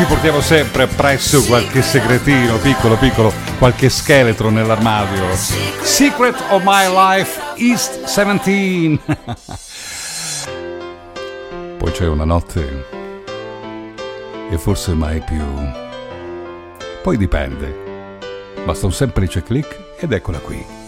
ci portiamo sempre appresso qualche segretino, piccolo piccolo, qualche scheletro nell'armadio. Secret of My Life, East 17. Poi c'è una notte e forse mai più. Poi dipende. Basta un semplice click ed eccola qui.